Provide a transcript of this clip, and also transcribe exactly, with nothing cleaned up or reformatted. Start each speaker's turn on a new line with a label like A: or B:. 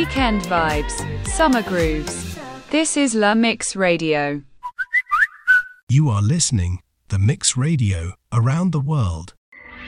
A: weekend vibes, summer grooves. This is La Mix Radio.
B: You are listening The Mix Radio around the world.